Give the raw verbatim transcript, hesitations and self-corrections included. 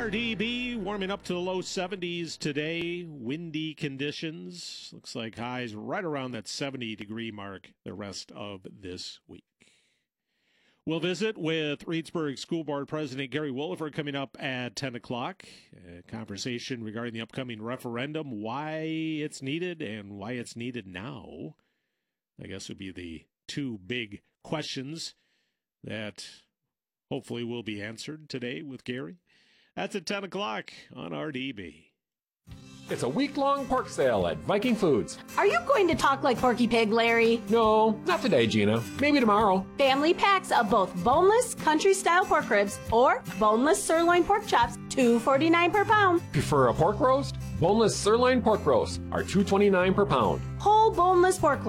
R D B warming up to the low seventies today. Windy conditions. Looks like highs right around that seventy degree mark the rest of this week. We'll visit with Reedsburg School Board President Gary Wollifer coming up at ten o'clock. A conversation regarding the upcoming referendum, why it's needed and why it's needed now. I guess would be the two big questions that hopefully will be answered today with Gary. That's at ten o'clock on R D B. It's a week-long pork sale at Viking Foods. Are you going to talk like Porky Pig, Larry? No, not today, Gina. Maybe tomorrow. Family packs of both boneless country-style pork ribs or boneless sirloin pork chops, two forty-nine per pound. Prefer a pork roast? Boneless sirloin pork roast are two twenty-nine per pound. Whole boneless pork